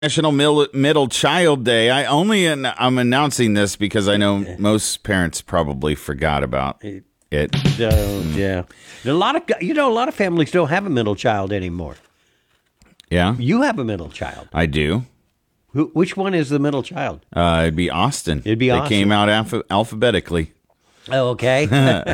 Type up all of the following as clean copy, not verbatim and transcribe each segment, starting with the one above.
National Middle Child Day. I'm announcing this because I know most parents probably forgot about it. Yeah. A lot of families don't have a middle child anymore. Yeah? You have a middle child. I do. Which one is the middle child? It'd be Austin. It Austin. Came out alphabetically. Oh, okay.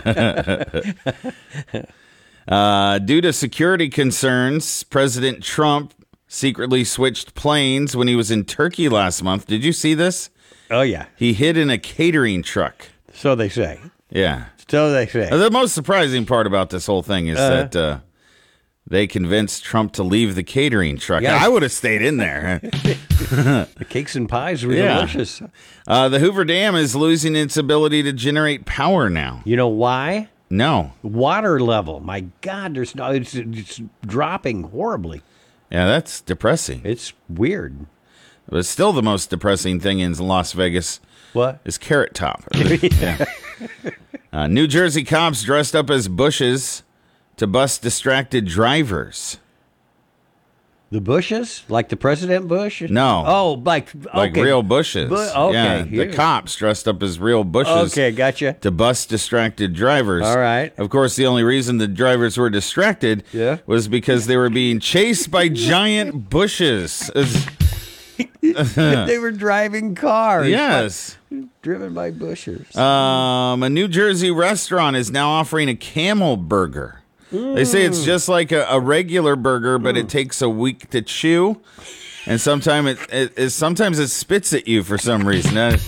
Due to security concerns, President Trump secretly switched planes when he was in Turkey last month. Did you see this? Oh, yeah. He hid in a catering truck. So they say. Yeah. So they say. The most surprising part about this whole thing is that they convinced Trump to leave the catering truck. Yeah. I would have stayed in there. The cakes and pies were delicious. The Hoover Dam is losing its ability to generate power now. You know why? No. Water level. My God, it's dropping horribly. Yeah, that's depressing. It's weird. But still the most depressing thing in Las Vegas is Carrot Top. Yeah. New Jersey cops dressed up as bushes to bust distracted drivers. The bushes? Like the President Bush? No. Oh, like real bushes. Okay. Yeah, the cops dressed up as real bushes. Okay, gotcha. To bust distracted drivers. All right. Of course, the only reason the drivers were distracted was because they were being chased by giant bushes. They were driving cars. Yes. Driven by bushes. A New Jersey restaurant is now offering a camel burger. They say it's just like a regular burger, but it takes a week to chew, and sometimes it spits at you for some reason.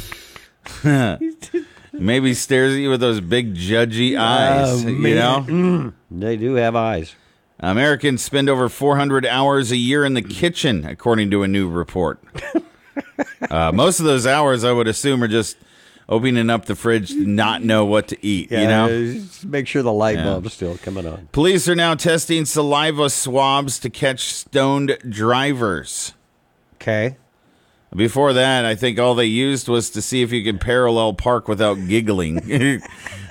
Maybe stares at you with those big judgy eyes. You know, they do have eyes. Americans spend over 400 hours a year in the kitchen, according to a new report. Most of those hours, I would assume, are just opening up the fridge to not know what to eat, you know? Just make sure the light bulb's still coming on. Police are now testing saliva swabs to catch stoned drivers. Okay. Before that, I think all they used was to see if you could parallel park without giggling.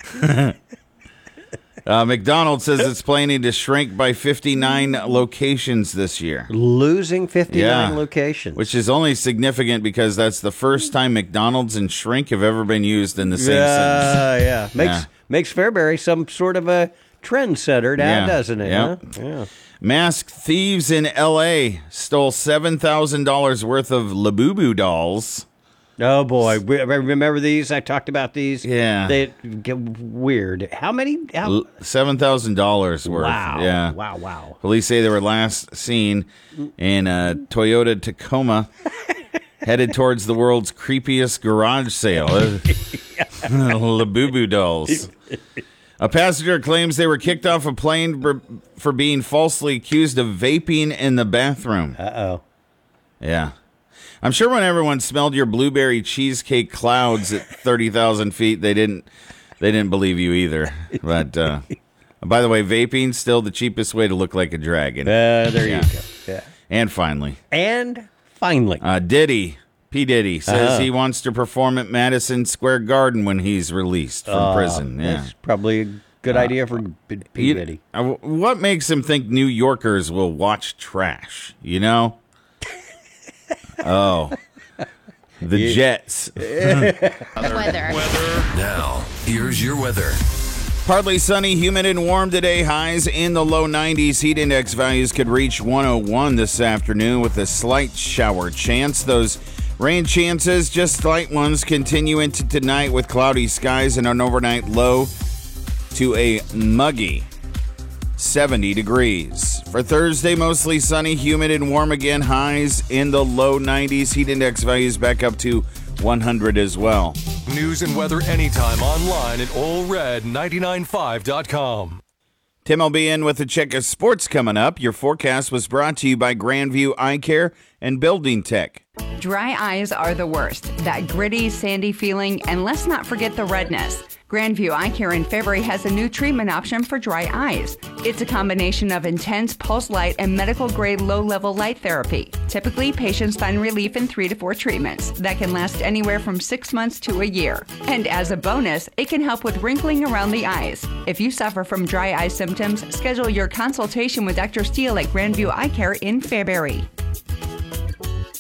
McDonald's says it's planning to shrink by 59 locations this year. Losing 59 locations. Which is only significant because that's the first time McDonald's and shrink have ever been used in the same sentence. Yeah. Makes Fairbury some sort of a trendsetter now, doesn't it? Yep. Huh? Yeah. Masked thieves in L.A. stole $7,000 worth of Labubu dolls. Oh, boy. Remember these? I talked about these. Yeah. They get weird. How many? $7,000 worth. Wow. Yeah. Wow. Police say they were last seen in a Toyota Tacoma headed towards the world's creepiest garage sale. Labubu dolls. A passenger claims they were kicked off a plane for being falsely accused of vaping in the bathroom. Uh-oh. Yeah. I'm sure when everyone smelled your blueberry cheesecake clouds at 30,000 feet, they didn't believe you either. But by the way, vaping still the cheapest way to look like a dragon. There you go. Yeah. And finally, Diddy. P. Diddy says he wants to perform at Madison Square Garden when he's released from prison. Yeah. That's probably a good idea for P. Diddy. What makes him think New Yorkers will watch trash? You know. Oh, the Jets. Weather. Now, here's your weather. Partly sunny, humid, and warm today. Highs in the low 90s. Heat index values could reach 101 this afternoon with a slight shower chance. Those rain chances, just slight ones, continue into tonight with cloudy skies and an overnight low to a muggy 70 degrees. For Thursday, mostly sunny, humid, and warm again. Highs in the low 90s. Heat index values back up to 100 as well. News and weather anytime online at allred995.com. Tim will be in with a check of sports coming up. Your forecast was brought to you by Grandview Eye Care and Building Tech. Dry eyes are the worst. That gritty, sandy feeling, and let's not forget the redness. Grandview Eye Care in Fairbury has a new treatment option for dry eyes. It's a combination of intense pulse light and medical-grade low-level light therapy. Typically, patients find relief in 3 to 4 treatments that can last anywhere from 6 months to a year. And as a bonus, it can help with wrinkling around the eyes. If you suffer from dry eye symptoms, schedule your consultation with Dr. Steele at Grandview Eye Care in Fairbury.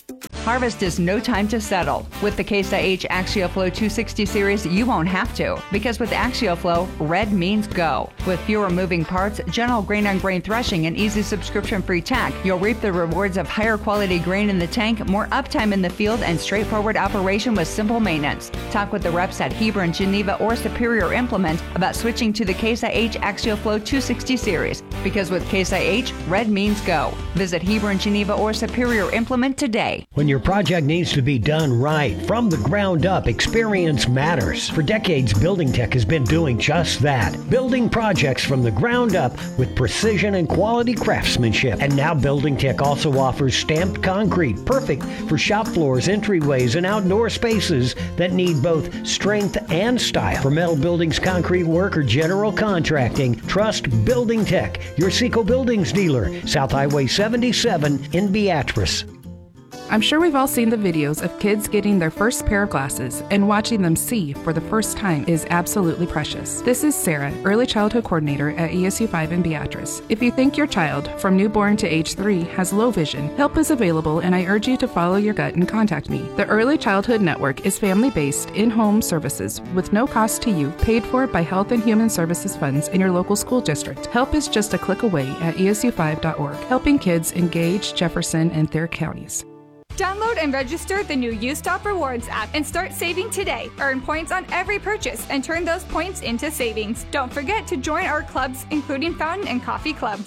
Harvest is no time to settle. With the Case IH AxioFlow 260 series, you won't have to, because with AxioFlow, red means go. With fewer moving parts, gentle grain-on-grain threshing, and easy subscription-free tech, you'll reap the rewards of higher quality grain in the tank, more uptime in the field, and straightforward operation with simple maintenance. Talk with the reps at Hebron, Geneva, or Superior Implement about switching to the Case IH AxioFlow 260 series, because with Case IH, red means go. Visit Hebron, Geneva, or Superior Implement today. When your project needs to be done right, from the ground up, experience matters. For decades, Building Tech has been doing just that. Building projects from the ground up with precision and quality craftsmanship. And now Building Tech also offers stamped concrete, perfect for shop floors, entryways, and outdoor spaces that need both strength and style. For metal buildings, concrete work, or general contracting, trust Building Tech, your Seco Buildings dealer, South Highway 77 in Beatrice. I'm sure we've all seen the videos of kids getting their first pair of glasses, and watching them see for the first time is absolutely precious. This is Sarah, Early Childhood Coordinator at ESU 5 in Beatrice. If you think your child, from newborn to age 3, has low vision, help is available, and I urge you to follow your gut and contact me. The Early Childhood Network is family-based, in-home services with no cost to you, paid for by Health and Human Services funds in your local school district. Help is just a click away at esu5.org, helping kids in Gage, Jefferson, and Thayer counties. Download and register the new U-Stop Rewards app and start saving today. Earn points on every purchase and turn those points into savings. Don't forget to join our clubs, including Fountain and Coffee Club.